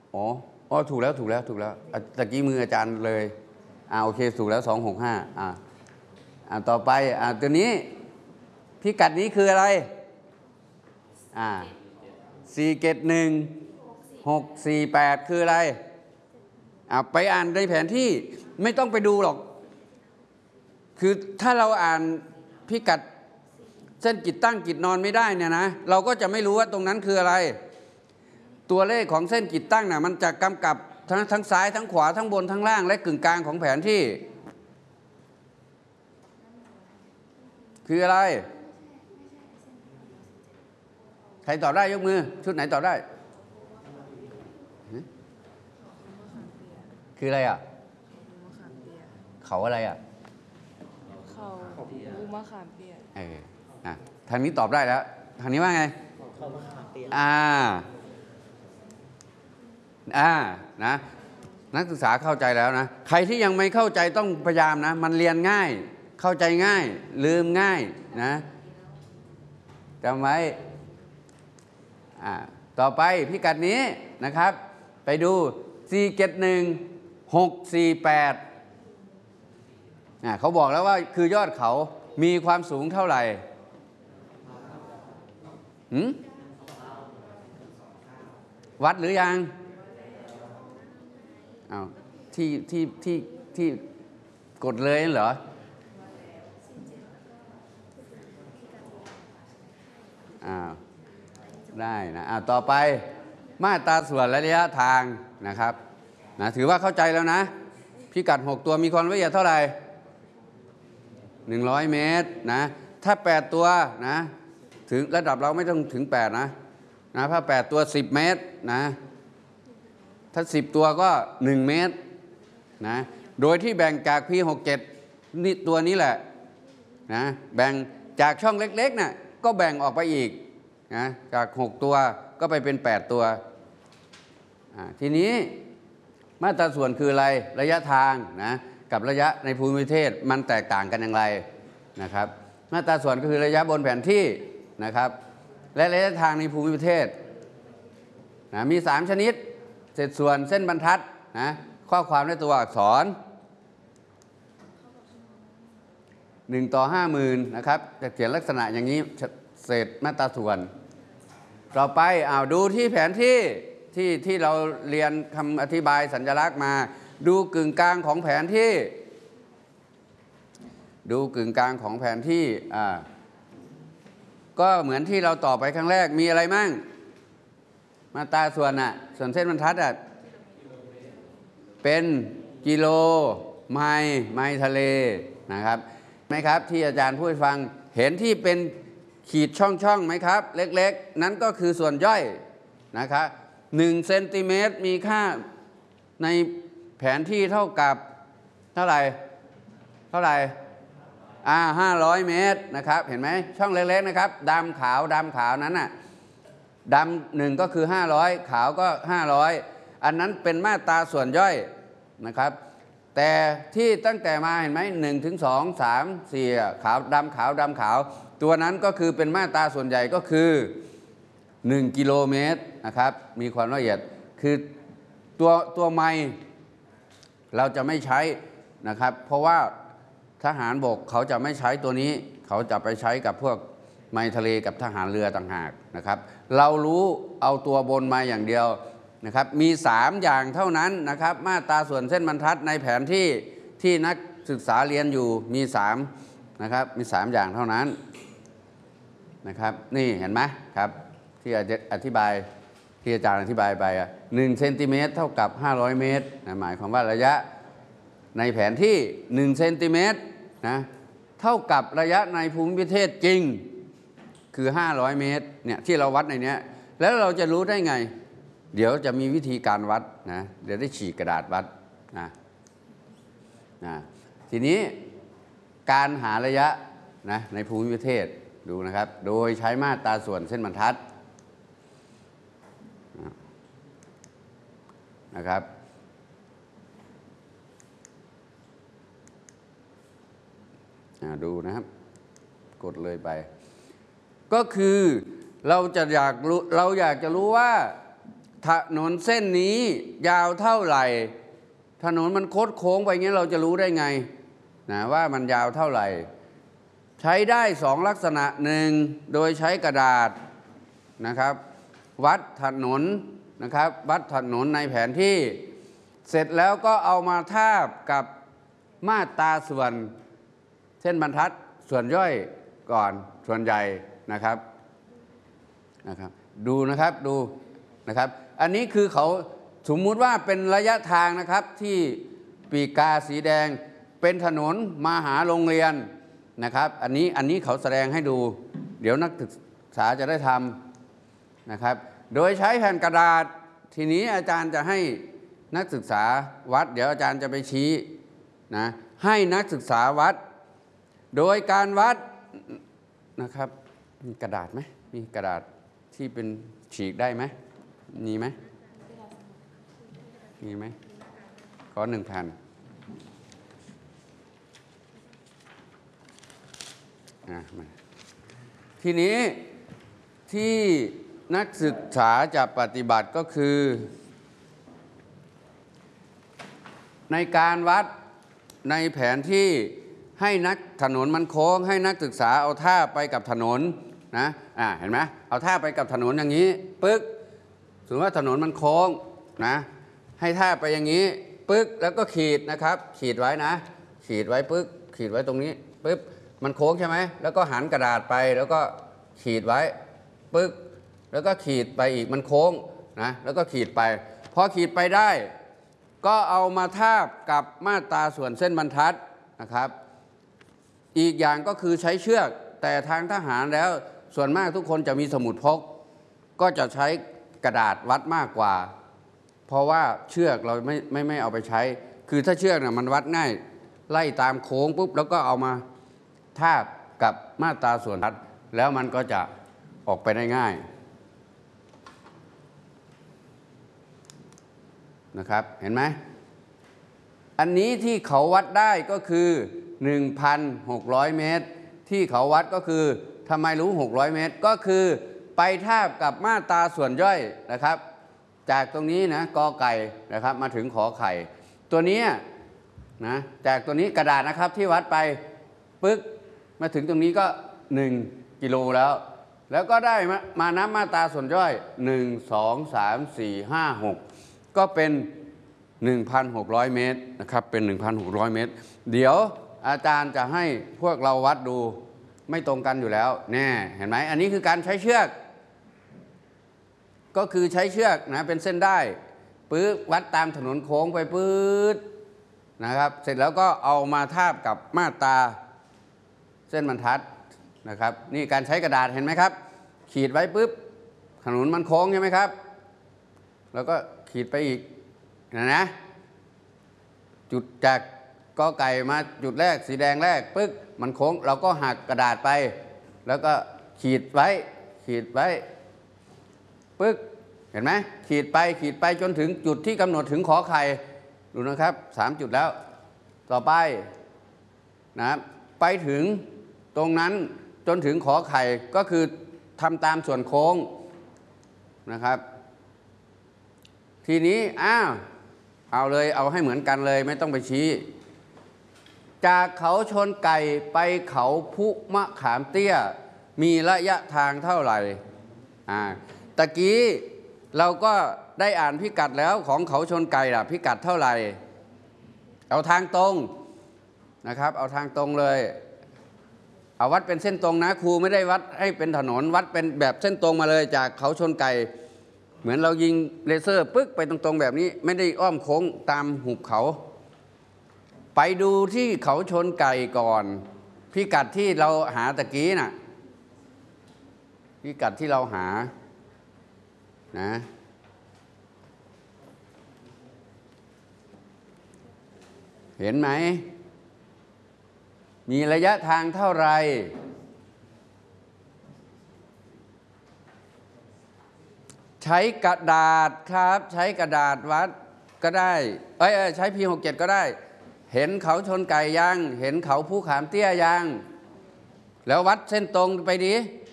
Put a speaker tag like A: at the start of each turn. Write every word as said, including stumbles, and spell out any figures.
A: อ๋ออ๋อถูกแล้วถูกแล้วถูกแล้วตะกี้มืออาจารย์เลยอ่าโอเคถูกแล้วสองหกห้าอ่าอ่าต่อไปอ่าตัวนี้พิกัดนี้คืออะไรอ่าสี่เจ็ดหนึ่งหกสี่แปดคืออะไรอ่าไปอ่านในแผนที่ไม่ต้องไปดูหรอกคือถ้าเราอ่านพิกัดเส้นกิจตั้งกิจนอนไม่ได้เนี่ยนะเราก็จะไม่รู้ว่าตรงนั้นคืออะไรตัวเลขของเส้นกิจตั้งน่ะมันจะกำกับทั้งทั้งซ้ายทั้งขวาทั้งบนทั้งล่างและกึ่งกลางของแผนที่คืออะไรใครตอบได้ยกมือชุดไหนตอบได้คืออะไรอ่ะเขาอะไรอ่ะ
B: เขาบูมะขามเปียก
A: เอออ่ะทางนี้ตอบได้แล้วทางนี้ว่าไงเขามะขามเปียกอ่าอ่านะนักศึกษาเข้าใจแล้วนะใครที่ยังไม่เข้าใจต้องพยายามนะมันเรียนง่ายเข้าใจง่ายลืมง่ายนะจำไว้อ่าต่อไปพิกัดนี้นะครับไปดูสี่เจ็ดหนึ่งหกสี่แปดอ่าเขาบอกแล้วว่าคือยอดเขามีความสูงเท่าไหร่หืมวัดหรือยังอ้าวที่ที่ที่ที่กดเลยเหรออ้าวได้นะอ้าวต่อไปมาตราส่วนระยะทางนะครับนะถือว่าเข้าใจแล้วนะพิกัดหกตัวมีความละเอียดเท่าไหร่หนึ่งร้อยเมตรนะถ้าแปดตัวนะถึงระดับเราไม่ต้องถึงแปดนะนะถ้าแปดตัวสิบเมตรนะถ้าสิบตัวก็หนึ่งเมตรนะโดยที่แบ่งจาก พี หกเจ็ด นี่ตัวนี้แหละนะแบ่งจากช่องเล็กๆน่ะก็แบ่งออกไปอีกนะจากหกตัวก็ไปเป็นแปดตัวทีนี้มาตราส่วนคืออะไรระยะทางนะกับระยะในภูมิประเทศมันแตกต่างกันอย่างไรนะครับมาตราส่วนก็คือระยะบนแผนที่นะครับและระยะทางในภูมิประเทศนะมีสามชนิดเศษส่วนเส้นบรรทัดนะข้อความในตัวอักษรหนึ่งต่อห้าหมื่นนะครับจะเขียนลักษณะอย่างนี้เศษมาตราส่วนต่อไปเอาดูที่แผนที่ที่ที่เราเรียนคำอธิบายสัญลักษณ์มาดูกึ่งกลางของแผนที่ดูกึ่งกลางของแผนที่อ่าก็เหมือนที่เราต่อไปครั้งแรกมีอะไรมั่งมาตราส่วนอ่ะส่วนเส้นบรรทัดอ่ะเป็นกิโลไมล์ไมล์ทะเลนะครับไหมครับที่อาจารย์พูดให้ฟังเห็นที่เป็นขีดช่องๆไหมครับเล็กๆนั้นก็คือส่วนย่อยนะครับหนึ่งเซนติเมตรมีค่าในแผนที่เท่ากับเท่าไหร่เท่าไหร่อ่าห้าร้อยเมตรนะครับเห็นไหมช่องเล็กๆนะครับดำขาวดำขาวนั้นน่ะดำหนึ่งก็คือห้าร้อยขาวก็ห้าร้อยอันนั้นเป็นมาตราส่วนย่อยนะครับแต่ที่ตั้งแต่มาเห็นไหมหนึ่งถึงสองสามสี่ขาวดำขาวดำขาวตัวนั้นก็คือเป็นมาตราส่วนใหญ่ก็คือหนึ่งกิโลเมตรนะครับมีความละเอียดคือตัวตัวไมล์เราจะไม่ใช้นะครับเพราะว่าทหารบกเขาจะไม่ใช้ตัวนี้เขาจะไปใช้กับพวกไมล์ทะเลกับทหารเรือต่างหากนะครับเรารู้เอาตัวบนมาอย่างเดียวนะครับมีสามอย่างเท่านั้นนะครับมาตราส่วนเส้นบรรทัดในแผนที่ที่นักศึกษาเรียนอยู่มีสามนะครับมีสามอย่างเท่านั้นนะครับนี่เห็นไหมครับที่อธิบายที่อาจารย์อธิบายไปอ่ะหนึ่งเซนติเมตรเท่ากับห้าร้อยเมตรนะหมายความว่าระยะในแผนที่หนึ่งเซนติเมตรนะเท่ากับระยะในภูมิประเทศจริงคือห้าร้อยเมตรเนี่ยที่เราวัดในนี้แล้วเราจะรู้ได้ไงเดี๋ยวจะมีวิธีการวัดนะเดี๋ยวได้ฉีกกระดาษวัดนะนะทีนี้การหาระยะนะในภูมิประเทศดูนะครับโดยใช้มาตราส่วนเส้นบรรทัดนะครับดูนะครับกดเลยไปก็คือเราจะอยากรู้เราอยากจะรู้ว่าถนนเส้นนี้ยาวเท่าไหร่ถนนมันโคดโค้งไปงี้เราจะรู้ได้ไงนะว่ามันยาวเท่าไหร่ใช้ได้สองลักษณะหนึ่งโดยใช้กระดาษนะครับวัดถนนนะครับวัดถนนในแผนที่เสร็จแล้วก็เอามาทาบกับมาตราส่วนเส้นบรรทัดส่วนย่อยก่อนส่วนใหญ่นะครับนะครับดูนะครับดูนะครับอันนี้คือเขาสมมุติว่าเป็นระยะทางนะครับที่ปีกกาสีแดงเป็นถนนมาหาโรงเรียนนะครับอันนี้อันนี้เขาแสดงให้ดูเดี๋ยวนักศึกษาจะได้ทำนะครับโดยใช้แผ่นกระดาษทีนี้อาจารย์จะให้นักศึกษาวัดเดี๋ยวอาจารย์จะไปชี้นะให้นักศึกษาวัดโดยการวัดนะครับมีกระดาษไหมมีกระดาษที่เป็นฉีกได้ไหมมีไหมมีไหมขอหนึ่งแผ่นทีนี้ที่นักศึกษาจะปฏิบัติก็คือในการวัดในแผนที่ให้นักถนนมันโค้งให้นักศึกษาเอาท่าไปกับถนนนะอ่าเห็นไหมเอาท่าไปกับถนนอย่างนี้ปึ๊กสมมติว่าถนนมันโค้งนะให้ท่าไปอย่างนี้ปึ๊กแล้วก็ขีดนะครับขีดไว้นะขีดไว้ปึ๊กขีดไว้ตรงนี้ปึ๊บมันโค้งใช่ไหมแล้วก็หันกระดาษไปแล้วก็ขีดไว้ปึ๊กแล้วก็ขีดไปอีกมันโค้งนะแล้วก็ขีดไปพอขีดไปได้ก็เอามาทาบกับมาตราส่วนเส้นบรรทัดนะครับอีกอย่างก็คือใช้เชือกแต่ทางทหารแล้วส่วนมากทุกคนจะมีสมุดพกก็จะใช้กระดาษวัดมากกว่าเพราะว่าเชือกเราไม่ไม่ไม่เอาไปใช้คือถ้าเชือกเนี่ยมันวัดง่ายไล่ตามโค้งปุ๊บแล้วก็เอามาทาบกับมาตราส่วนบรรทัดแล้วมันก็จะออกไปได้ง่ายนะครับเห็นไหมอันนี้ที่เขาวัดได้ก็คือ หนึ่งพันหกร้อย เมตรที่เขาวัดก็คือทำไมรู้หกร้อยเมตรก็คือไปทาบกับมาตราส่วนย่อยนะครับจากตรงนี้นะกอไก่นะครับมาถึงขอไข่ตัวนี้นะจากตัวนี้กระดาษนะครับที่วัดไปปึ๊กมาถึงตรงนี้ก็หนึ่งกิโลแล้วแล้วก็ได้มานับมาตราส่วนย่อยหนึ่ง สอง สาม สี่ ห้า หกก็เป็น หนึ่งพันหกร้อย เมตรนะครับเป็น หนึ่งพันหกร้อย เมตรเดี๋ยวอาจารย์จะให้พวกเราวัดดูไม่ตรงกันอยู่แล้วแน่เห็นไหมอันนี้คือการใช้เชือกก็คือใช้เชือกนะเป็นเส้นได้ปื๊ดวัดตามถนนโค้งไปปื๊ดนะครับเสร็จแล้วก็เอามาทาบกับมาตราเส้นบรรทัดนะครับนี่การใช้กระดาษเห็นไหมครับขีดไว้ปุ๊บถนนมันโค้งใช่ไหมครับแล้วก็ขีดไปอีกนะนะจุดจากกอไก่มาจุดแรกสีแดงแรกปึ๊กมันโค้งเราก็หักกระดาษไปแล้วก็ขีดไว้ขีดไว้ปึ๊กเห็นไหมขีดไปขีดไปจนถึงจุดที่กำหนดถึงขอไข่ดูนะครับสามจุดแล้วต่อไปนะไปถึงตรงนั้นจนถึงขอไข่ก็คือทำตามส่วนโค้งนะครับทีนี้อ้าวเอาเลยเอาให้เหมือนกันเลยไม่ต้องไปชี้จากเขาชนไก่ไปเขาพุมะขามเตี้ยมีระยะทางเท่าไหร่อ่าตะกี้เราก็ได้อ่านพิกัดแล้วของเขาชนไก่ล่ะพิกัดเท่าไหร่เอาทางตรงนะครับเอาทางตรงเลยเอาวัดเป็นเส้นตรงนะครูไม่ได้วัดให้เป็นถนนวัดเป็นแบบเส้นตรงมาเลยจากเขาชนไก่เหมือนเรายิงเลเซอร์ปึ๊กไปตรงๆแบบนี้ไม่ได้อ้อมโค้งตามหุบเขาไปดูที่เขาชนไก่ก่อนพิกัดที่เราหาตะกี้น่ะพิกัดที่เราหานะเห็นไหมมีระยะทางเท่าไหร่ใช้กระดาษครับใช้กระดาษวัดก็ได้เอ้ยใช้ พี หกสิบเจ็ด ก็ได้เห็นเขาชนไก่ยังเห็นเขาภูขามเตี้ยยังแล้ววัดเส้นตรงไปดิ